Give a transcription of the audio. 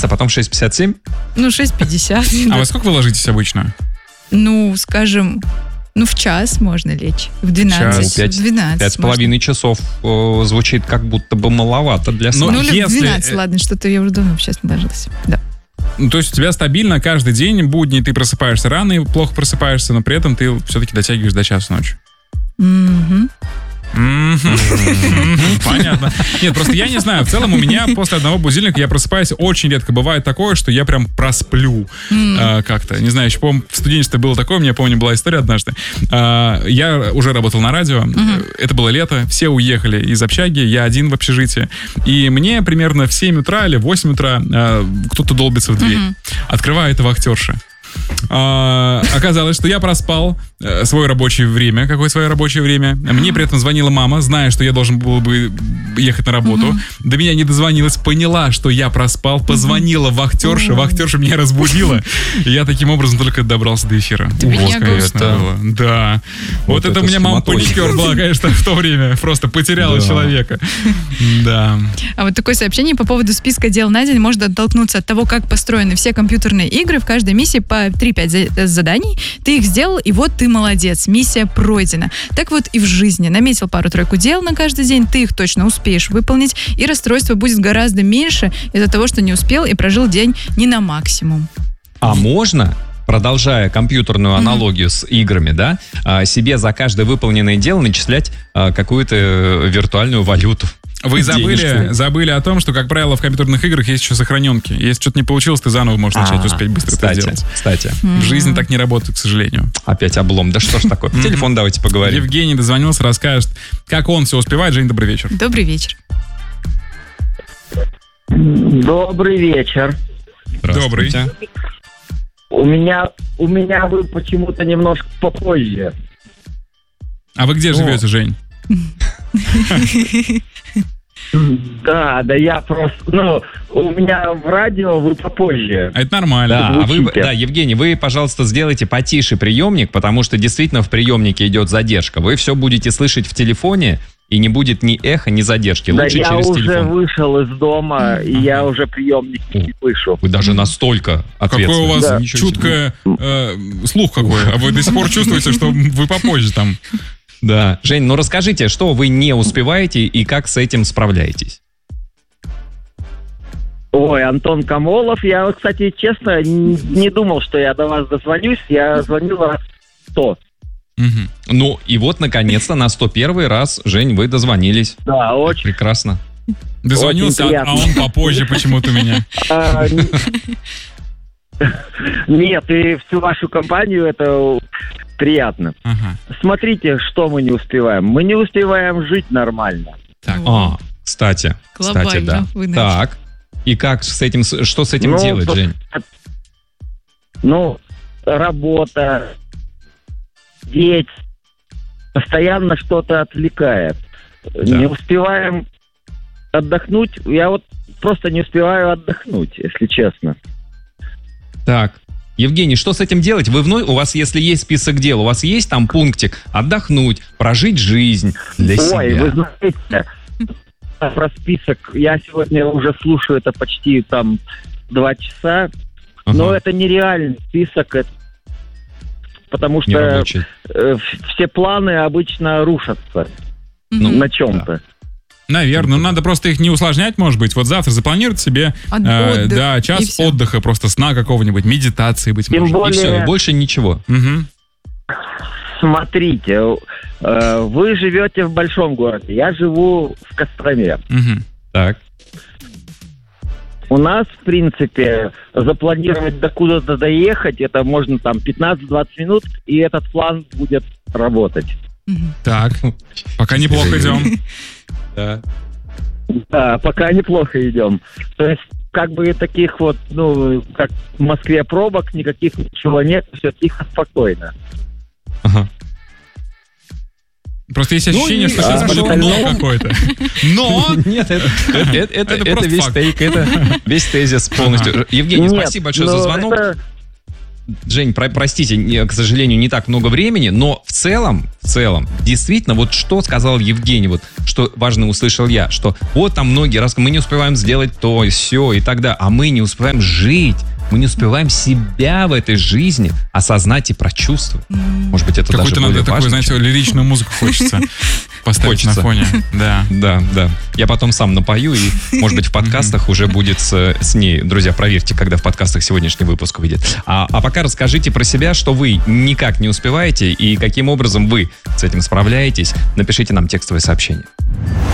а потом 6:57? 6:50. А во сколько вы ложитесь обычно? Скажем, в час можно лечь. В 12. 5,5 часов звучит как будто бы маловато для сна. В 12, ладно, что-то я уже давно сейчас не ложилась. Да. То есть у тебя стабильно каждый день, будни, ты просыпаешься рано и плохо просыпаешься, но при этом ты все-таки дотягиваешь до часа ночи. Понятно. Нет, просто я не знаю. В целом у меня после одного будильника я просыпаюсь. Очень редко бывает такое, что я прям просплю как-то. Не знаю, еще, по-моему, в студенчестве было такое. У меня, помню, была история однажды. Я уже работал на радио. Это было лето. Все уехали из общаги. Я один в общежитии. И мне примерно в 7 утра или в 8 утра кто-то долбится в дверь. Открывает вахтерша. Оказалось, что я проспал свое рабочее время. Какое свое рабочее время? Мне при этом звонила мама, зная, что я должен был бы ехать на работу. До меня не дозвонилась, поняла, что я проспал, позвонила вахтерша, вахтерша меня разбудила. И я таким образом только добрался до эфира. Ужас, конечно, было. Да. Вот это у меня мама-паникер была, конечно, в то время. Просто потеряла человека. Да. А вот такое сообщение по поводу списка дел на день может оттолкнуться от того, как построены все компьютерные игры. В каждой миссии по 3-5 заданий. Ты их сделал, и вот ты молодец. Миссия пройдена. Так вот и в жизни. Наметил пару-тройку дел на каждый день, ты их точно успеешь выполнить, и расстройство будет гораздо меньше из-за того, что не успел и прожил день не на максимум. А можно, продолжая компьютерную аналогию с играми, да, себе за каждое выполненное дело начислять какую-то виртуальную валюту? Вы забыли о том, что, как правило, в компьютерных играх есть еще сохраненки. Если что-то не получилось, ты заново можешь начать успеть быстро это сделать. Кстати. В жизни так не работает, к сожалению. Опять облом. Да что ж такое? По телефону давайте поговорим. Евгений дозвонился, расскажет, как он все успевает. Жень, добрый вечер. Добрый вечер. Добрый вечер. Добрый. У меня вы почему-то немножко попозже. А вы где живете, Жень? Да, я просто, у меня в радио вы попозже. А это нормально. Да, Евгений, вы, пожалуйста, сделайте потише приемник, потому что действительно в приемнике идет задержка. Вы все будете слышать в телефоне, и не будет ни эха, ни задержки. Лучше через телефон. Я уже вышел из дома, и я уже приемник не слышу. Вы даже настолько ответственны. Какой у вас чуткое слух какой. А вы до сих пор чувствуете, что вы попозже там. Да. Жень, расскажите, что вы не успеваете и как с этим справляетесь? Ой, Антон Камолов. Я, кстати, честно, не думал, что я до вас дозвонюсь. Я звонил раз 100. И вот, наконец-то, на 101 раз, Жень, вы дозвонились. Да, очень. Прекрасно. Дозвонился, а он попозже почему-то меня. Нет, и всю вашу компанию это приятно. Смотрите, что мы не успеваем. Мы не успеваем жить нормально. Так. Кстати, да. Так. И как с этим, что с этим делать, Жень? Работа, дети, постоянно что-то отвлекает. Да. Не успеваем отдохнуть. Я просто не успеваю отдохнуть, если честно. Так, Евгений, что с этим делать? У вас, если есть список дел, у вас есть там пунктик отдохнуть, прожить жизнь для себя? Ой, вы знаете, про список я сегодня уже слушаю это почти 2 часа, но это нереальный список, потому что все планы обычно рушатся на чем-то. Да. Наверное, надо просто их не усложнять, может быть. Вот завтра запланировать себе час отдыха, просто сна какого-нибудь, медитации, быть может. И все, и больше ничего. Смотрите, вы живете в большом городе, я живу в Костроме. Так. У нас, в принципе, запланировать докуда-то доехать, это можно 15-20 минут, и этот план будет работать. Так, пока неплохо идем. Да, пока неплохо идем. То есть, таких как в Москве пробок, ничего нет, все тихо, спокойно. Просто есть ощущение, что сейчас будет но какое-то. Но! Нет, это весь тейк, это весь тезис полностью. Евгений, спасибо большое за звонок. Жень, простите, к сожалению, не так много времени, но в целом, действительно, вот что сказал Евгений, вот что важно услышал я, что вот там многие раз мы не успеваем сделать то, сё и тогда, а мы не успеваем жить. Мы не успеваем себя в этой жизни осознать и прочувствовать. Может быть, это какую-то даже более надо важно. Такую, знаете, лиричную музыку хочется поставить на фоне. Да. Да. Я потом сам напою, и, может быть, в подкастах уже будет с ней. Друзья, проверьте, когда в подкастах сегодняшний выпуск выйдет. А пока расскажите про себя, что вы никак не успеваете, и каким образом вы с этим справляетесь. Напишите нам текстовое сообщение.